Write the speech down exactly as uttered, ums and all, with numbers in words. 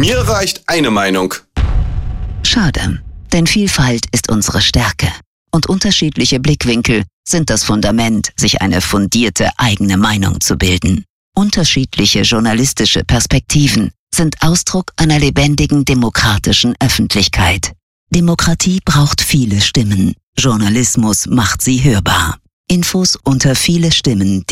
Mir reicht eine Meinung. Schade, denn Vielfalt ist unsere Stärke. Und unterschiedliche Blickwinkel sind das Fundament, sich eine fundierte eigene Meinung zu bilden. Unterschiedliche journalistische Perspektiven sind Ausdruck einer lebendigen demokratischen Öffentlichkeit. Demokratie braucht viele Stimmen. Journalismus macht sie hörbar. Infos unter viele Stimmen.